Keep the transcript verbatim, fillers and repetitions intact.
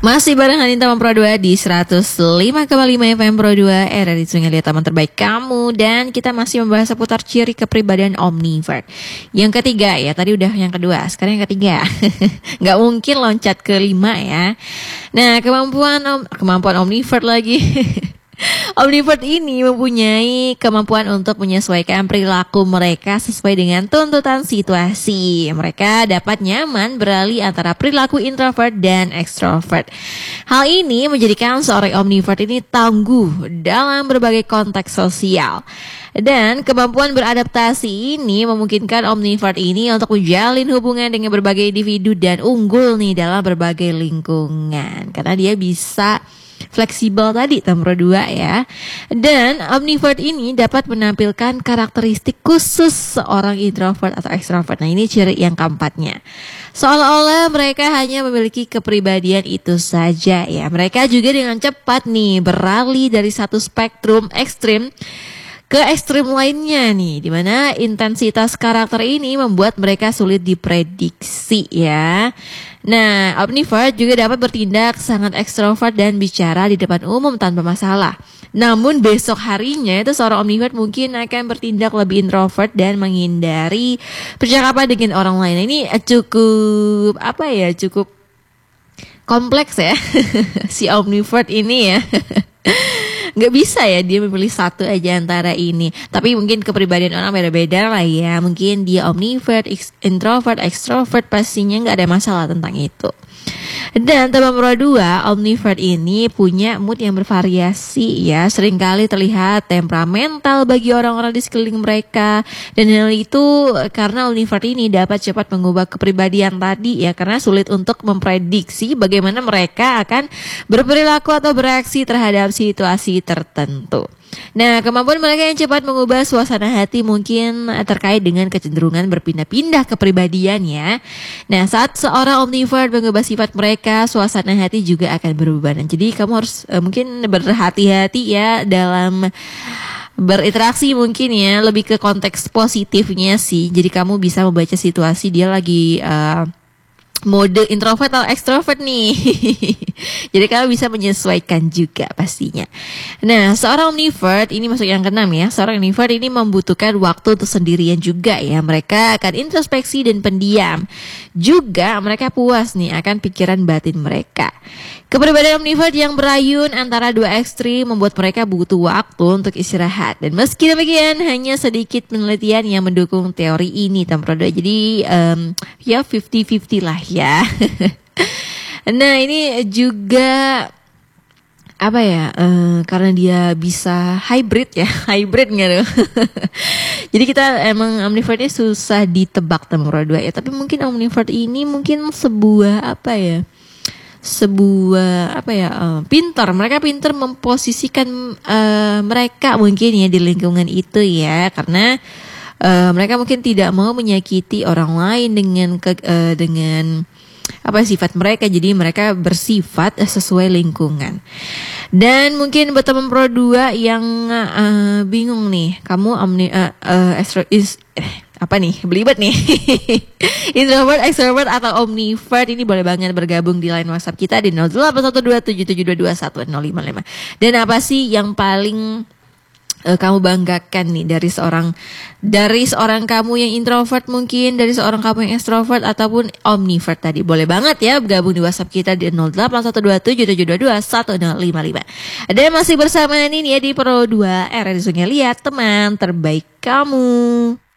Masih bareng Anita Pro dua di seratus lima koma lima F M Pro dua R R I Sungai Liat, teman terbaik kamu. Dan kita masih membahas seputar ciri kepribadian omnivert. Yang ketiga ya, tadi udah yang kedua, sekarang yang ketiga. Gak mungkin loncat ke lima ya. Nah, kemampuan om, kemampuan omnivert lagi. Omnivert ini mempunyai kemampuan untuk menyesuaikan perilaku mereka sesuai dengan tuntutan situasi. Mereka dapat nyaman beralih antara perilaku introvert dan extrovert. Hal ini menjadikan seorang omnivert ini tangguh dalam berbagai konteks sosial. Dan kemampuan beradaptasi ini memungkinkan omnivert ini untuk menjalin hubungan dengan berbagai individu dan unggul nih dalam berbagai lingkungan. Karena dia bisa fleksibel tadi, nomor dua ya. Dan omnivert ini dapat menampilkan karakteristik khusus seorang introvert atau extrovert. Nah, ini ciri yang keempatnya. Seolah-olah mereka hanya memiliki kepribadian itu saja ya. Mereka juga dengan cepat nih beralih dari satu spektrum ekstrim ke ekstrim lainnya nih, dimana intensitas karakter ini membuat mereka sulit diprediksi ya. Nah, omnivert juga dapat bertindak sangat ekstrovert dan bicara di depan umum tanpa masalah. Namun besok harinya itu seorang omnivert mungkin akan bertindak lebih introvert dan menghindari percakapan dengan orang lain. Ini cukup apa ya, cukup kompleks ya si omnivert ini ya. Gak bisa ya dia memilih satu aja antara ini. Tapi mungkin kepribadian orang beda-beda lah ya. Mungkin dia omnivert, introvert, extrovert, pastinya gak ada masalah tentang itu. Dan tema nomor dua, omnivert ini punya mood yang bervariasi ya. Seringkali terlihat temperamental bagi orang-orang di sekeliling mereka. Dan hal itu karena omnivert ini dapat cepat mengubah kepribadian tadi ya. Karena sulit untuk memprediksi bagaimana mereka akan berperilaku atau bereaksi terhadap situasi tertentu. Nah, kemampuan mereka yang cepat mengubah suasana hati mungkin terkait dengan kecenderungan berpindah-pindah kepribadian ya. Nah, saat seorang omnivert mengubah sifat mereka, suasana hati juga akan berubah. Nah, jadi kamu harus uh, mungkin berhati-hati ya dalam berinteraksi mungkin ya, lebih ke konteks positifnya sih. Jadi kamu bisa membaca situasi dia lagi uh, mode introvert atau extrovert nih. Jadi kamu bisa menyesuaikan juga pastinya. Nah, seorang omnivert ini masuk yang keenam ya. Seorang omnivert ini membutuhkan waktu untuk sendirian juga ya. Mereka akan introspeksi dan pendiam. Juga mereka puas nih akan pikiran batin mereka. Kepribadian omnivert yang berayun antara dua ekstrim membuat mereka butuh waktu untuk istirahat. Dan meski demikian, hanya sedikit penelitian yang mendukung teori ini, Tamprodo. Jadi um, ya lima puluh lima puluh lah ya. Nah, ini juga apa ya? Uh, karena dia bisa hybrid ya, hybrid nggak tuh? Jadi kita emang omnivertnya susah ditebak Tamprodo ya. Tapi mungkin omnivert ini mungkin sebuah apa ya? sebuah apa ya uh, pintar mereka pintar memposisikan uh, mereka mungkin ya di lingkungan itu ya, karena uh, mereka mungkin tidak mau menyakiti orang lain dengan ke, uh, dengan apa sifat mereka, jadi mereka bersifat sesuai lingkungan. Dan mungkin buat teman Pro dua yang uh, bingung nih, kamu omni uh, uh, extro is eh, apa nih, belibet nih. Introvert, extrovert atau omnivert, ini boleh banget bergabung di line WhatsApp kita di nol delapan satu dua tujuh tujuh dua dua satu nol lima lima. Dan apa sih yang paling uh, kamu banggakan nih dari seorang dari seorang kamu yang introvert, mungkin dari seorang kamu yang extrovert ataupun omnivert tadi? Boleh banget ya bergabung di WhatsApp kita di nol delapan satu dua tujuh tujuh dua dua satu nol lima lima. Dan masih bersama ini ya di Pro dua R R I Sungai Liat, teman terbaik kamu.